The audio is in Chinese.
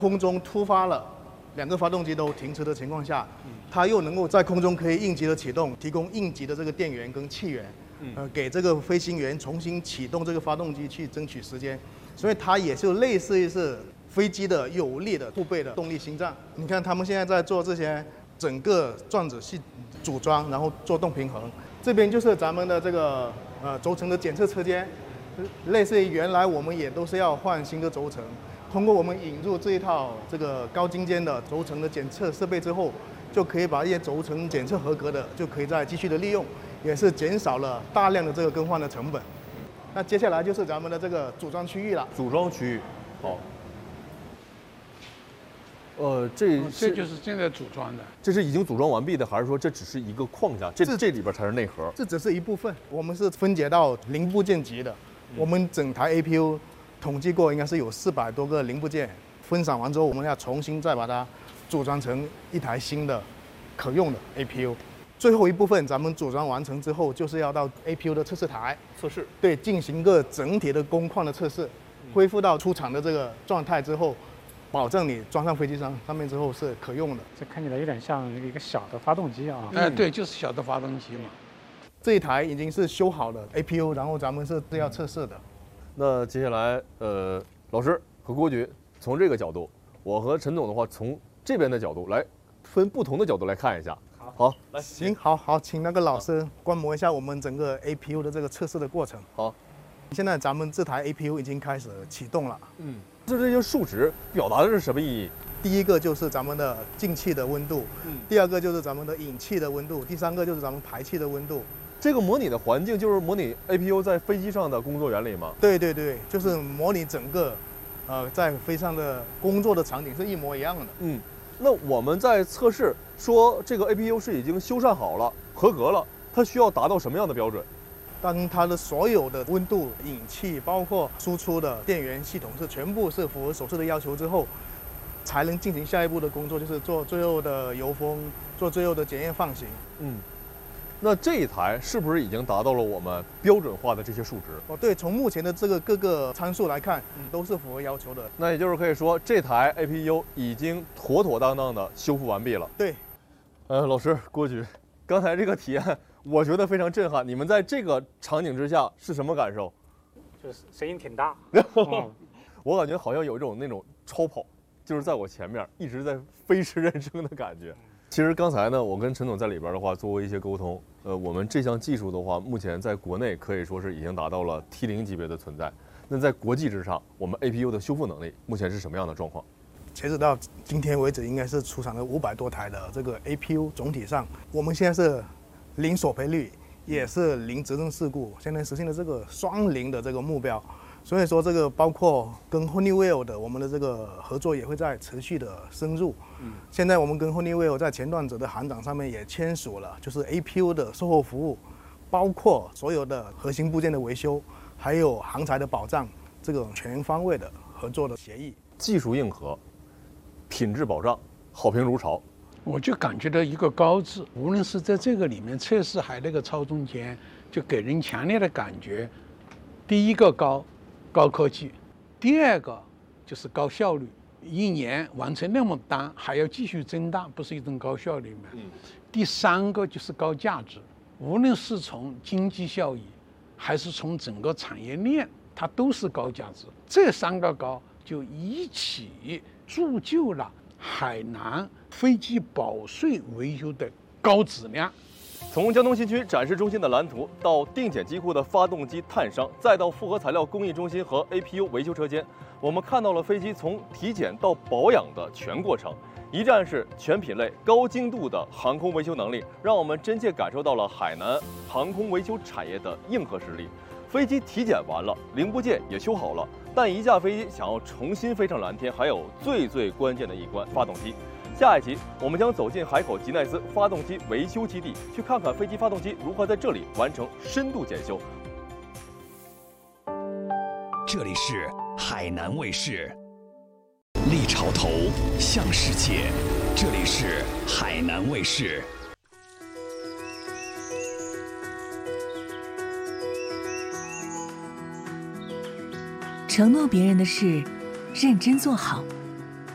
空中突发了2个发动机都停车的情况下，它又能够在空中可以应急的启动，提供应急的这个电源跟气源，给这个飞行员重新启动这个发动机去争取时间，所以它也就类似于是飞机的有力的后备的动力心脏。你看他们现在在做这些整个转子系组装，然后做动平衡。这边就是咱们的这个轴承的检测车间，类似于原来我们也都是要换新的轴承。通过我们引入这一套这个高精尖的轴承的检测设备之后，就可以把一些轴承检测合格的，就可以再继续的利用，也是减少了大量的这个更换的成本。那接下来就是咱们的这个组装区域了。 组装区域，好。这就是现在组装的。 这是已经组装完毕的，还是说这只是一个框架？这里边才是内核。 这只是一部分，我们是分解到零部件级的。我们整台 APU。统计过应该是有400多个零部件，分散完之后，我们要重新再把它组装成一台新的可用的 APU。最后一部分咱们组装完成之后，就是要到 APU 的测试台测试， 对，进行一个整体的工况的测试，恢复到出厂的这个状态之后，保证你装上飞机上面之后是可用的。 这看起来有点像一个小的发动机啊。 对，就是小的发动机嘛。 这一台已经是修好的 APU， 然后咱们是要测试的。 那接下来，老师和郭局从这个角度，我和陈总的话从这边的角度来，分不同的角度来看一下。好，来， 行，好，请那个老师观摩一下我们整个 APU 的这个测试的过程。 好， 现在咱们这台 APU 已经开始启动了。 这些数值表达的是什么意义？ 第一个就是咱们的进气的温度，第二个就是咱们的引气的温度，第三个就是咱们排气的温度。 这个模拟的环境就是模拟 APU 在飞机上的工作原理吗？ 对，就是模拟整个，在飞上的工作的场景是一模一样的。 那我们在测试说这个 APU 是已经修缮好了、合格了，它需要达到什么样的标准？ 当它的所有的温度、引气，包括输出的电源系统是全部是符合手册的要求之后，才能进行下一步的工作，就是做最后的油封，做最后的检验放行。 那这一台是不是已经达到了我们标准化的这些数值？ 对，从目前的这个各个参数来看，都是符合要求的。 那也就是可以说，这台 APU 已经妥妥当当的修复完毕了。 对。 老师郭局，刚才这个体验我觉得非常震撼。你们在这个场景之下是什么感受？ 就是声音挺大。 我感觉好像有一种那种超跑，就是在我前面一直在飞驰人生的感觉。其实刚才呢，我跟陈总在里边的话做过一些沟通。我们这项技术的话，目前在国内可以说是已经达到了 T0级别的存在。那在国际之上，我们 APU 的修复能力目前是什么样的状况？ 截止到今天为止，应该是出厂了500多台的这个 APU。总体上，我们现在是零索赔率，也是零责任事故，现在实现了这个双零的这个目标。所以说，这个包括跟 Honeywell 的我们的这个合作也会在持续的深入。现在我们跟 Honeywell 在前段子的航展上面也签署了，就是 APU 的售后服务，包括所有的核心部件的维修，还有航材的保障，这种全方位的合作的协议。 技术硬核，品质保障，好评如潮。 我就感觉到一个高字，无论是在这个里面测试还那个超中间，就给人强烈的感觉，第一个高科技，第二个就是高效率，一年完成那么单还要继续增大，不是一种高效率吗？第三个就是高价值，无论是从经济效益还是从整个产业链，它都是高价值。这3个高就一起铸就了海南飞机保税维修的高质量。 从江东新区展示中心的蓝图，到定检机库的发动机探伤，再到复合材料工艺中心和 APU 维修车间，我们看到了飞机从体检到保养的全过程，一站式全品类高精度的航空维修能力，让我们真切感受到了海南航空维修产业的硬核实力。飞机体检完了，零部件也修好了，但一架飞机想要重新飞上蓝天，还有最关键的一关——发动机。下一期我们将走进海口吉奈斯发动机维修基地，去看看飞机发动机如何在这里完成深度检修。 这里是海南卫视，立潮头向世界，这里是海南卫视。 承诺别人的事，认真做好。